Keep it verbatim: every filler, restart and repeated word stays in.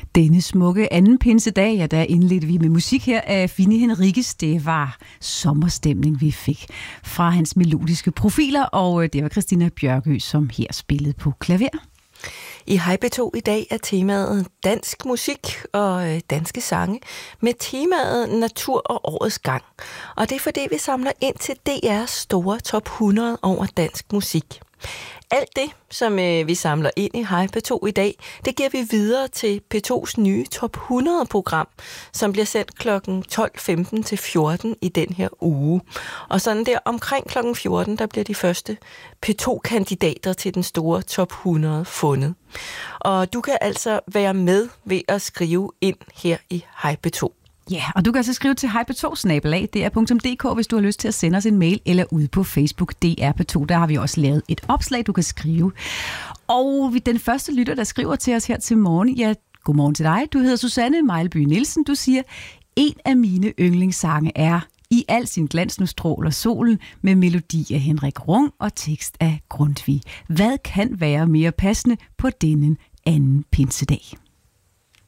Denne smukke anden pinsedag, ja, der indledte vi med musik her af Fini Henriques. Det var sommerstemning, vi fik fra hans melodiske profiler, og det var Christina Bjørkø, som her spillede på klaver. I Hej P to i dag er temaet dansk musik og danske sange med temaet natur og årets gang. Og det er fordi, vi samler ind til D R's store top hundrede over dansk musik. Alt det, som øh, vi samler ind i Hej P to i dag, det giver vi videre til P to's nye top hundrede-program, som bliver sendt klokken tolv femten til fjorten i den her uge. Og sådan der omkring klokken fjorten, der bliver de første P to-kandidater til den store top hundrede fundet. Og du kan altså være med ved at skrive ind her i Hej P to. Ja, og du kan altså skrive til hej p to snabel-a d r punktum d k, hvis du har lyst til at sende os en mail, eller ude på Facebook D R P to. Der har vi også lavet et opslag, du kan skrive. Og den første lytter, der skriver til os her til morgen, ja, godmorgen til dig. Du hedder Susanne Mejlby Nielsen. Du siger, en af mine yndlingssange er I al sin glans nu stråler solen, med melodi af Henrik Rung og tekst af Grundtvig. Hvad kan være mere passende på denne anden pinsedag?